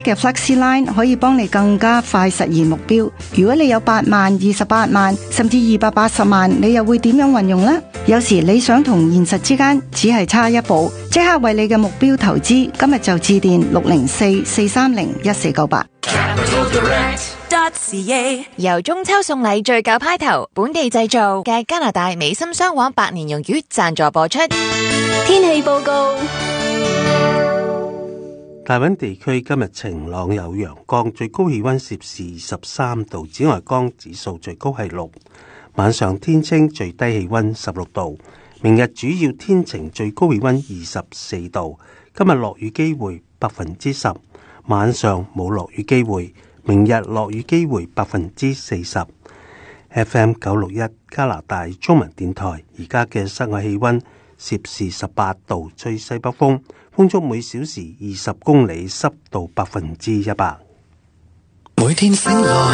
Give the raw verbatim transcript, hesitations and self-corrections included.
嘅 FlexiLine 可以幫你更加快實現目標。如果你有八萬、二十八萬，甚至二百八十萬，你又會點樣運用呢？有時理想同現實之間只係差一步，即刻為你嘅目標投資。今日就致電六零四四三零一四九八。 由中秋送禮最舊派頭，本地製造嘅加拿大美心雙黃百年用魚贊助播出。天氣報告。 大溫地區今日晴朗有陽光，最高氣溫攝氏二十三度，紫外光指數最高係六。晚上天清，最低氣溫十六度。明日主要天晴，最高氣溫二十四度。今日落雨機會百分之十，晚上冇落雨機會。明日落雨機會百分之四十。F M 九六一加拿大中文電台，而家嘅室外氣溫攝氏十八度，吹西北風，風速每小時二十公里，濕度百分之一百。 每天醒來